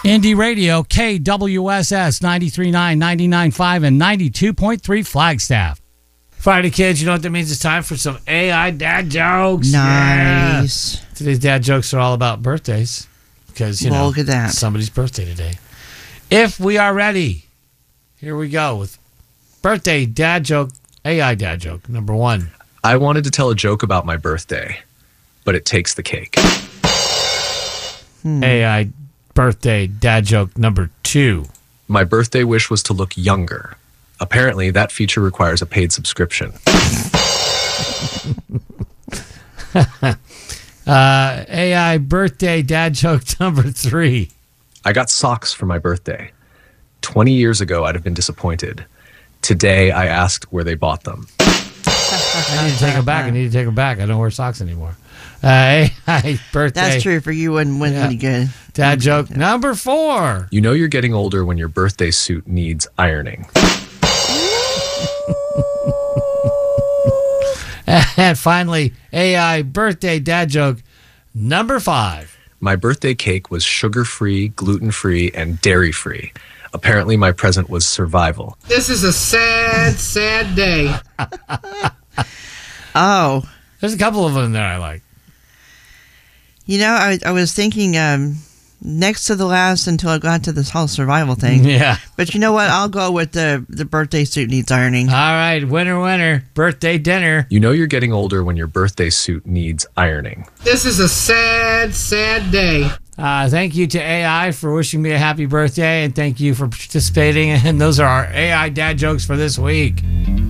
Indie Radio, KWSS 93.9, 99.5, and 92.3 Flagstaff. Friday, kids, you know what that means? It's time for some AI dad jokes. Nice. Yeah. Today's dad jokes are all about birthdays because, you know, look at that. Somebody's birthday today. If we are ready, here we go with birthday dad joke, AI dad joke, number 1. I wanted to tell a joke about my birthday, but it takes the cake. AI birthday dad joke number 2. My birthday wish was to look younger. Apparently, that feature requires a paid subscription. AI birthday dad joke number 3. I got socks for my birthday. 20 years ago, I'd have been disappointed. Today, I asked where they bought them. I need to take them back. I don't wear socks anymore. AI birthday. That's true for you and when you good. Dad joke number 4. You know you're getting older when your birthday suit needs ironing. And finally, AI birthday dad joke number 5. My birthday cake was sugar-free, gluten-free, and dairy-free. Apparently, my present was survival. This is a sad, sad day. Oh. There's a couple of them there I like. You know, I was thinking next to the last until I got to this whole survival thing. Yeah. But you know what? I'll go with the birthday suit needs ironing. All right, winner, birthday dinner. You know you're getting older when your birthday suit needs ironing. This is a sad, sad day. Thank you to AI for wishing me a happy birthday, and thank you for participating. And those are our AI dad jokes for this week.